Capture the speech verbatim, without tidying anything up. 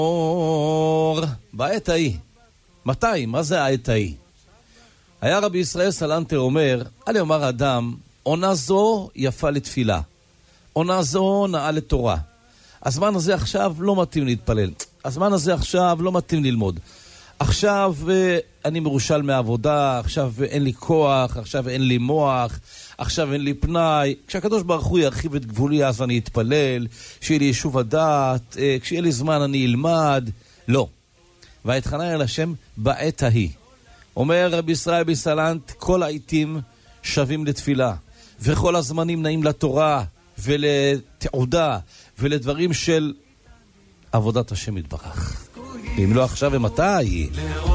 אור בעת ההיא. מתי? מה זה העת ההיא? היה רבי ישראל סלנטר אומר, אל יאמר אדם, עונה זו יפה לתפילה, עונה זו נאה לתורה. הזמן הזה עכשיו לא מתאים להתפלל, הזמן הזה עכשיו לא מתאים ללמוד. עכשיו אני מרושל מהעבודה, עכשיו אין לי כוח, עכשיו אין לי מוח, עכשיו אין לי פנאי. כשהקדוש ברוך הוא ירחיב את גבולי אז אני אתפלל, שיהיה לי יישוב הדעת, כשיהיה לי זמן אני אלמד. לא. ואתחנן אל השם בעת ההיא. אומר רבי ישראל בסלנט, כל העיתים שווים לתפילה, וכל הזמנים נעים לתורה ולתעודה ולדברים של עבודת השם יתברך. אם לא עכשיו ומתי?